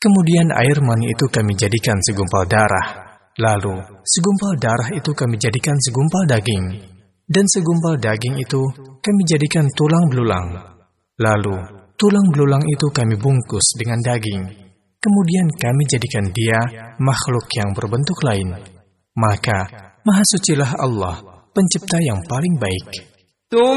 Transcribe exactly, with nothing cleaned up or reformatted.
Kemudian air mani itu kami jadikan segumpal darah. Lalu segumpal darah itu kami jadikan segumpal daging. Dan segumpal daging itu kami jadikan tulang belulang. Lalu tulang belulang itu kami bungkus dengan daging. Kemudian kami jadikan dia makhluk yang berbentuk lain. Maka Maha Sucilah Allah, Pencipta yang paling baik.